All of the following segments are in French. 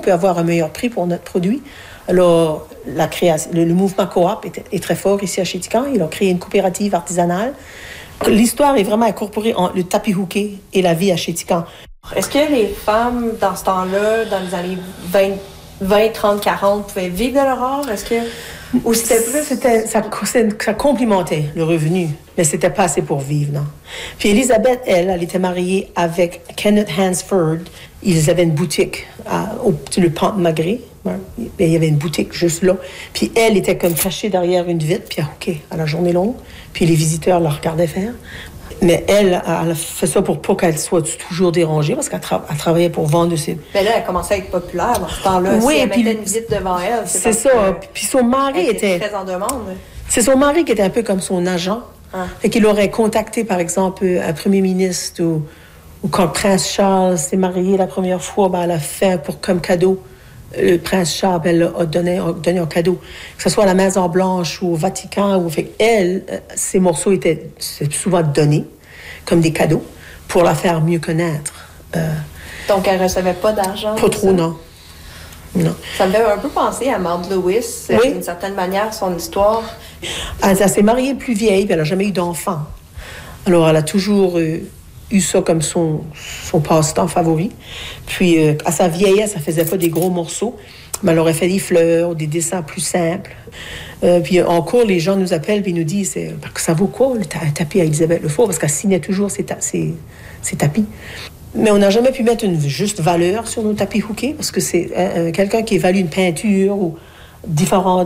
peut avoir un meilleur prix pour notre produit. Alors, le mouvement coop est très fort ici à Chéticamp. Ils ont créé une coopérative artisanale. L'histoire est vraiment incorporée entre le tapis hooké et la vie à Chéticamp. Est-ce que les femmes, dans ce temps-là, dans les années 20, 30, 40, pouvaient vivre de leur art? Est-ce que... Ou c'était plus... Ça complimentait le revenu, mais c'était pas assez pour vivre, non. Puis Elisabeth, elle était mariée avec Kenneth Hansford. Ils avaient une boutique au le Pente-Magré. Il y avait une boutique juste là. Puis elle était comme cachée derrière une vitre, puis OK, à la journée longue. Puis les visiteurs la regardaient faire. Mais elle a fait ça pour pas qu'elle soit toujours dérangée, parce qu'elle travaillait pour vendre ses... Mais là, elle commençait à être populaire dans ce temps-là. Oui, si elle puis mettait une visite devant elle, c'est ça. Puis son mari était très en demande. C'est son mari qui était un peu comme son agent. Fait qu'il aurait contacté, par exemple, un premier ministre ou quand le prince Charles s'est marié la première fois, elle a fait comme cadeau. Le prince Charles, elle a donné un cadeau. Que ce soit à la Maison-Blanche ou au Vatican. Fait elle, ces morceaux étaient souvent donnés comme des cadeaux pour la faire mieux connaître. Donc, elle ne recevait pas d'argent? Pas trop, non. Non. Ça me fait un peu penser à Maud Lewis, oui. D'une certaine manière, son histoire. Elle s'est mariée plus vieille, puis elle n'a jamais eu d'enfant. Alors, elle a toujours eu ça comme son passe-temps favori. Puis, à sa vieillesse, elle ne faisait pas des gros morceaux, mais elle aurait fait des fleurs, des dessins plus simples. Puis, en cours, les gens nous appellent et nous disent ça vaut quoi, un tapis à Elisabeth Lefort? Parce qu'elle signait toujours ses tapis. Mais on n'a jamais pu mettre une juste valeur sur nos tapis hookés, parce que c'est quelqu'un qui évalue une peinture ou différents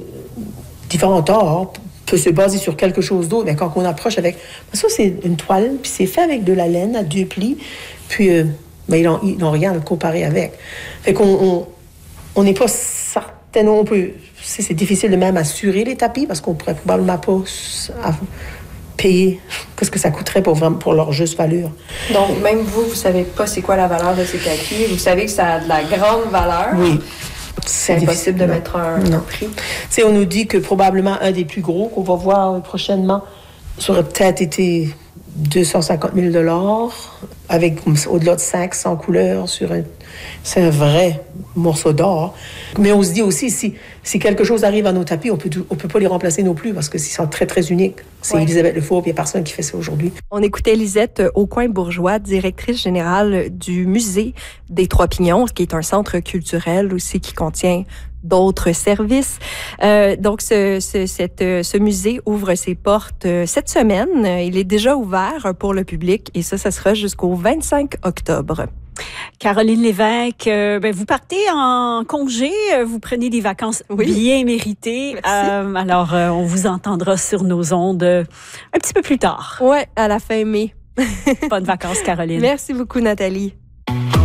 arts peut se baser sur quelque chose d'autre. Mais quand on approche avec... Ça, c'est une toile, puis c'est fait avec de la laine à 2 plis, puis ils n'ont rien à le comparer avec. Fait qu'on n'est pas certain, on peut... C'est difficile de même assurer les tapis, parce qu'on pourrait probablement pas payer qu'est-ce que ça coûterait pour leur juste valeur. Donc, même vous savez pas c'est quoi la valeur de ces tapis. Vous savez que ça a de la grande valeur. Oui. C'est impossible de mettre un prix. On nous dit que probablement un des plus gros qu'on va voir prochainement aurait peut-être été 250 000 $, avec au-delà de 500 couleurs c'est un vrai morceau d'or. Mais on se dit aussi, si quelque chose arrive à nos tapis, on peut pas les remplacer non plus, parce que sont très, très uniques. C'est Elisabeth Lefort, puis il n'y a personne qui fait ça aujourd'hui. On écoutait Lisette Aucoin-Bourgeois, directrice générale du Musée des Trois-Pignons, qui est un centre culturel aussi qui contient d'autres services. Donc, ce musée ouvre ses portes cette semaine. Il est déjà ouvert pour le public et ça sera jusqu'au 25 octobre. Caroline Lévesque, vous partez en congé, vous prenez des vacances bien méritées. Alors, on vous entendra sur nos ondes un petit peu plus tard. Ouais, à la fin mai. Bonnes vacances, Caroline. Merci beaucoup, Nathalie.